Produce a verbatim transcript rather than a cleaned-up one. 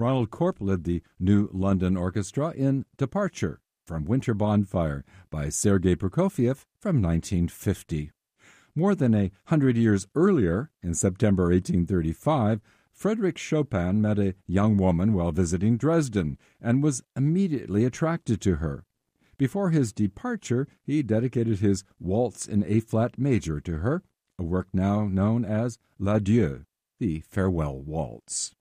Ronald Corp led the New London Orchestra in Departure from Winter Bonfire by Sergei Prokofiev from nineteen fifty. More than a hundred years earlier, in September eighteen thirty-five, Frédéric Chopin met a young woman while visiting Dresden and was immediately attracted to her. Before his departure, he dedicated his Waltz in A-flat major to her, a work now known as L'Adieu, the Farewell Waltz.